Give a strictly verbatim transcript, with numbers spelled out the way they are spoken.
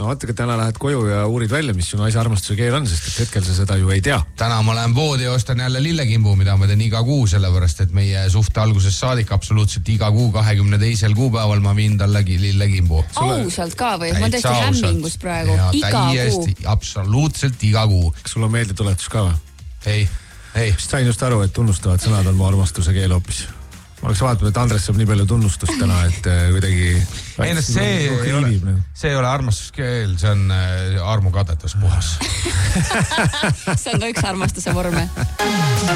no vaata, täna lähed koju ja uurid välja, mis su naise armastuse keel on, sest et hetkel sa seda ju ei tea. Täna ma lähen voodi ja ostan jälle lillekimbu, mida ma teen iga kuu, sellepärast et meie suhte algusest saadik absoluutselt iga kuu kahekümne teisel kuupäeval ma viin talle lillekimbu. Ausalt ka või? Ma tõesti hämmingus praegu. Ja, iga täiesti, kuu. Absoluutselt iga kuu. Kas sul on meeldetuletus ka või? Ei, ei. Sain just aru, et tunnustavad sõnad on mu armastuse keel hoopis. Ma oleks vaatanud, et Andres saab nii palju tunnustust täna, et kuidagi... Ei, no see, ei ole, see ei ole armastuskeel, see on armukadetus puhas. See on ka üks armastuse vorme.